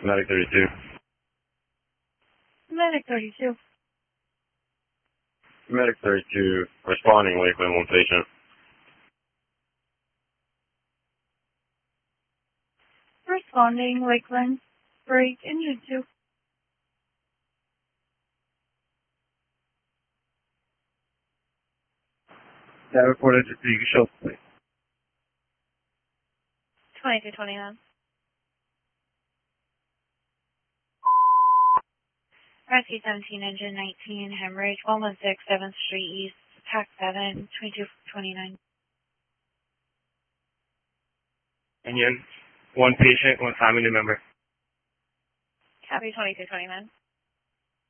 Medic 32. Medic 32. Medic 32, responding Lakeland, one patient. Responding Lakeland, break engine 2. That reported to you show, please. 2229. Rescue 17, engine 19, hemorrhage, 116 7th Street East, TAC 7, 2229. Union, one patient, one family member. Copy 2229.